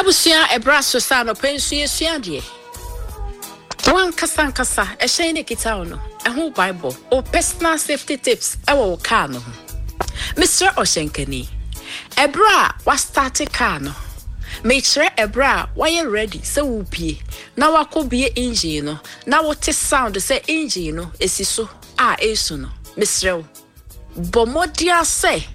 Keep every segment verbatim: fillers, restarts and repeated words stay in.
Abusia ebraso sa no pensu yesua de. Wan kasa kasa e hyen ne kita ono. E ho Bible o personal safety tips e wo car no. Mister Oshenkani. Ebra wa start car no. Make sure ebra why you ready say wo pie. Na wakobie engine no. Na wote sound say engine no esiso a esu no. Mister Bomodia say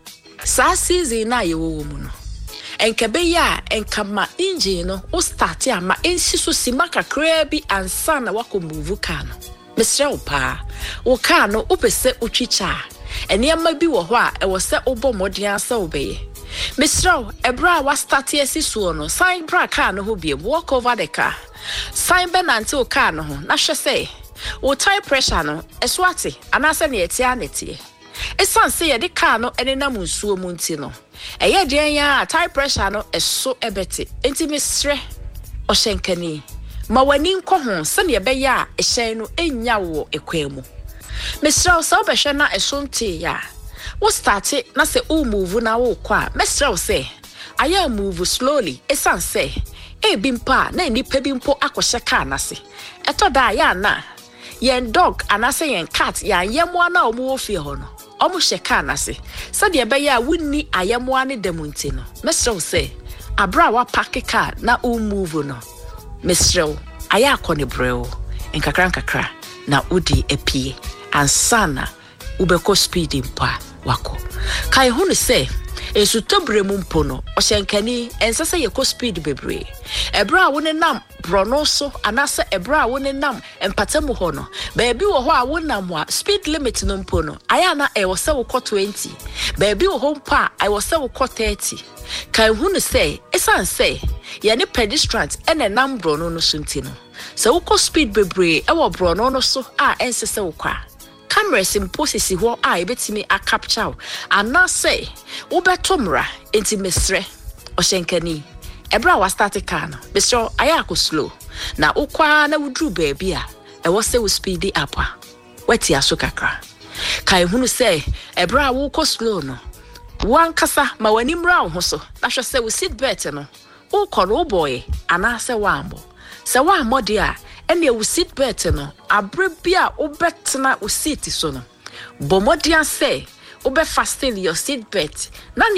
sa season na ye wo mu no. Enkebe ya enkama engine no o start ya ma ensiso simaka krebi ansa na wako move car no. Mister Opa wo car no opese utwicha eniama bi wo ho a e wo se obo modern asa obeye. Mister Ebra wa start esiso no sign bra car no ho bie walk over the car sign ben until car no ho na hwe say wo tire pressure no eswate anase na etia netie esan say ye de car no ene na munsuo munti no eye de ya tire pressure no eso ebete enti Mister Oshenkani ma wani nko ho se ne be ya ehyen no enya wo ekwemu. Mister so be hwe na eso nti ya wo start na se o move na wo kwa Mister say aya move slowly esan say e bimpa na nipa bimpo akohye car na se eto da ya na yen dog anase yen cat ya yemo na omo ofie ho no omo hye car na se se de be ya wunni ayemo ane demunti no. Mister say abra wa park car na o move no Mister aya akone breo enkakra nkakra na udi epie ansana ubeko speed mpa wako kai hunu say esu tobre mu mpo no Oshenkani ensese ye ko speed bebre ebra woni nam brono so anase ebra woni nam empatamu ho no baabi wo ho a wonam a speed limit no mpo no aya na e wo se wo twenty baabi wo ho mpa I wo se wo thirty kai hunu say esan say ye ne pedestrians ene nam brono no sunti no se wo ko speed bebre e wo brono no so a ensese wo kwa cameras imposisi ho a ebetimi a capture ana say wo betomra enti Mister Oshenkani ebra wa start car no Mister aya ko slow na ukwa na wudru baabi a e wo say wo speed up a wati aso kakra kai hunu say ebra wo ko slow no wan kasa ma wani mra ho so na hwe say wo seat belt no wo ko no boy ana say wambo say wa mode a ene wo seat belt no abre bia wo betena wo seat so no bomodian say wo be fasten your seat belt na